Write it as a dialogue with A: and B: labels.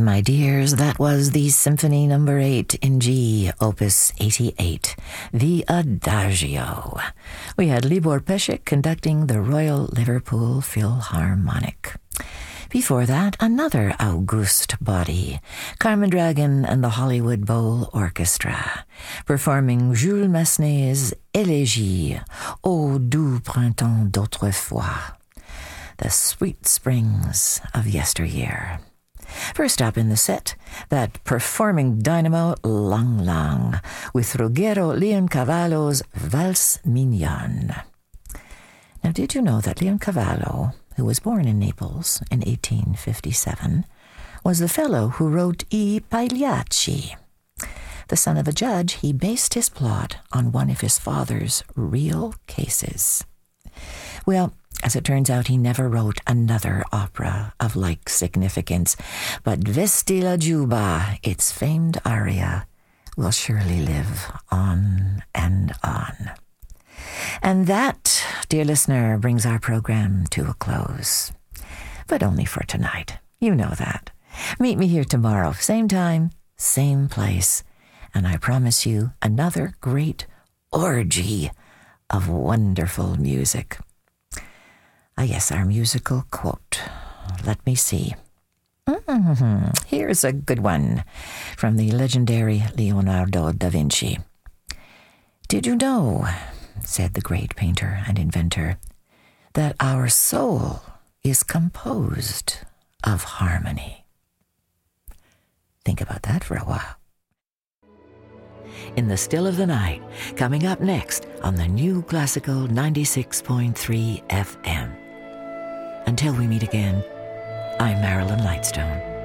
A: My dears, that was the Symphony No. 8 in G, Opus 88, the Adagio. We had Libor Pesek conducting the Royal Liverpool Philharmonic. Before that, another august body, Carmen Dragon and the Hollywood Bowl Orchestra, performing Jules Massenet's Élégie, Ô doux printemps d'autrefois, the sweet springs of yesteryear. First up in the set, that performing dynamo Lang Lang with Ruggero Leoncavallo's Valse Mignonne. Now, did you know that Leoncavallo, who was born in Naples in 1857, was the fellow who wrote I Pagliacci? The son of a judge, he based his plot on one of his father's real cases. Well, as it turns out, he never wrote another opera of like significance, but Vesti la Giubba, its famed aria, will surely live on and on. And that, dear listener, brings our program to a close. But only for tonight. You know that. Meet me here tomorrow, same time, same place, and I promise you another great orgy of wonderful music. Ah, yes, our musical quote. Let me see. Here's a good one from the legendary Leonardo da Vinci. Did you know, said the great painter and inventor, that our soul is composed of harmony? Think about that for a while. In the Still of the Night, coming up next on the New Classical 96.3 FM. Until we meet again, I'm Marilyn Lightstone.